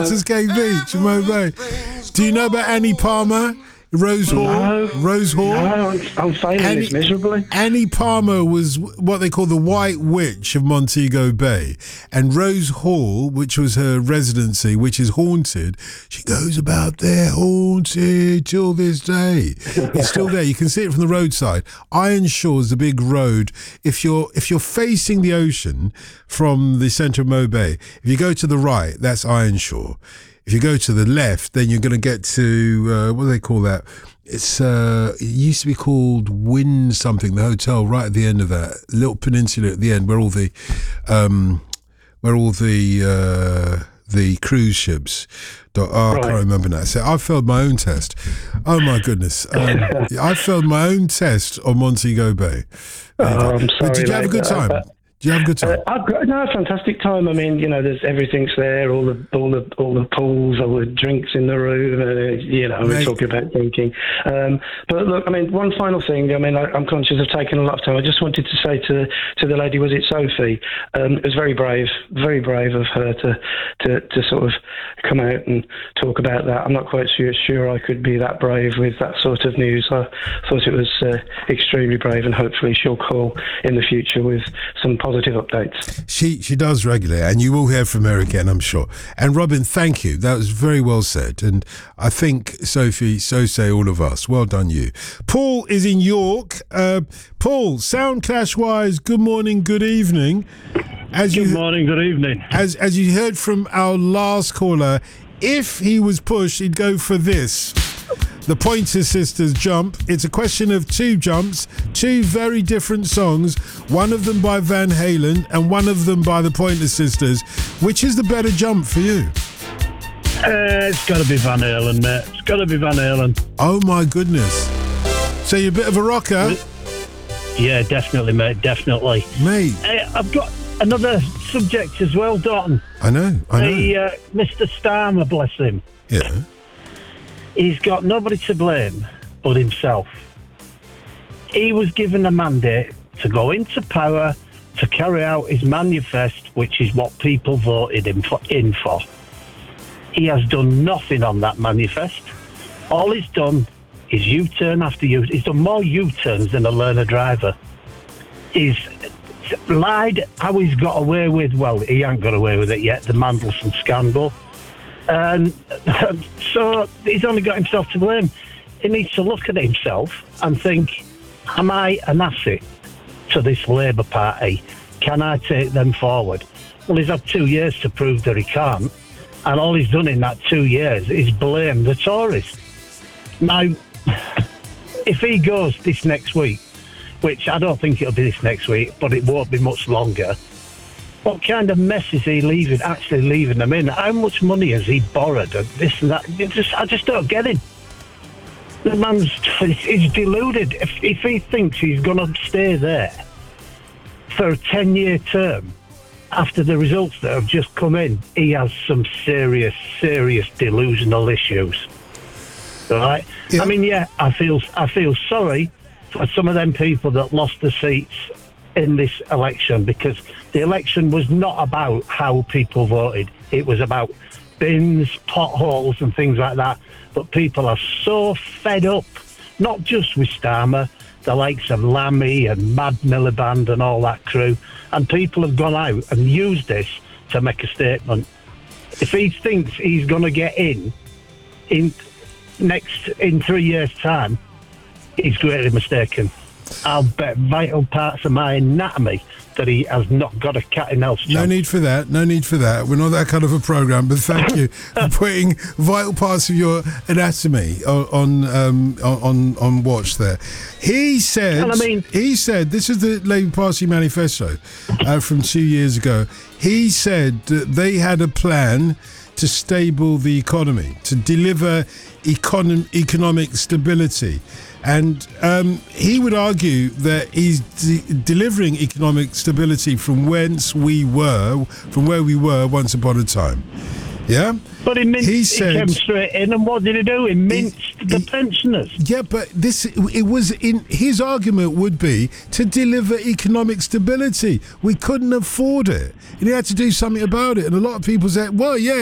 Just Gay Beach, Mo Bay. Do you know about Annie Palmer? Rose Hall? No, I'm failing this miserably. Annie Palmer was what they call the White Witch of Montego Bay. And Rose Hall, which was her residency, which is haunted, she goes about there haunted till this day. It's still there. You can see it from the roadside. Ironshaw's the big road. If you're facing the ocean from the centre of Mo Bay, if you go to the right, that's Ironshaw. If you go to the left, then you're going to get to, what do they call that? It used to be called Wind something, the hotel right at the end of that little peninsula at the end where all the cruise ships. I can't remember now. So I failed my own test. Oh my goodness. I failed my own test on Montego Bay. I'm sorry, but did you have a good time? Did you have a good time? I've got a fantastic time. I mean, there's everything's there. All the pools, all the drinks in the room. We're talking about drinking. But look, I mean, one final thing. I mean, I'm conscious of taking a lot of time. I just wanted to say to the lady, was it Sophie? It was very brave of her to sort of come out and talk about that. I'm not quite sure I could be that brave with that sort of news. I thought it was extremely brave, and hopefully she'll call in the future with some positive updates. She does regularly, and you will hear from her again, I'm sure. And Robin, thank you. That was very well said. And I think, Sophie, so say all of us. Well done, you. Paul is in York. Paul, sound clash-wise, good morning, good evening. Good morning, good evening. As you heard from our last caller, if he was pushed, he'd go for this. The Pointer Sisters jump. It's a question of two jumps, two very different songs, one of them by Van Halen and one of them by the Pointer Sisters. Which is the better jump for you? It's got to be Van Halen, mate. It's got to be Van Halen. Oh, my goodness. So you're a bit of a rocker? Yeah, definitely, mate, definitely. Mate. I've got another subject as well, Dalton. I know. Mr. Starmer, bless him. Yeah. He's got nobody to blame but himself. He was given a mandate to go into power to carry out his manifest, which is what people voted him in for. He has done nothing on that manifest. All he's done is U-turn after U-turn. He's done more U-turns than a learner driver. He's lied how he's got away with, well, he ain't got away with it yet, the Mandelson scandal. And so he's only got himself to blame. He needs to look at himself and think, am I an asset to this Labour Party? Can I take them forward? Well, he's had 2 years to prove that he can't. And all he's done in that 2 years is blame the Tories. Now, if he goes this next week, which I don't think it'll be this next week, but it won't be much longer, what kind of mess is he actually leaving them in? How much money has he borrowed and this and that? I just don't get him. The he's deluded. If he thinks he's going to stay there for a 10-year term after the results that have just come in, he has some serious delusional issues. All right? Yeah. I mean, yeah, I feel sorry for some of them people that lost the seats in this election, because the election was not about how people voted. It was about bins, potholes and things like that. But people are so fed up, not just with Starmer, the likes of Lammy and Mad Miliband and all that crew, and people have gone out and used this to make a statement. If he thinks he's going to get in 3 years' time, he's greatly mistaken. I'll bet vital parts of my anatomy that he has not got a cat in else. No need for that. We're not that kind of a programme, but thank you for putting vital parts of your anatomy on watch there. He said, this is the Labour Party manifesto from 2 years ago. He said that they had a plan to stable the economy, to deliver economic stability. And he would argue that he's delivering economic stability from where we were once upon a time. Yeah? But he came straight in, and what did he do? He minced the pensioners. Yeah, but his argument would be to deliver economic stability. We couldn't afford it. And he had to do something about it. And a lot of people said, well, yeah,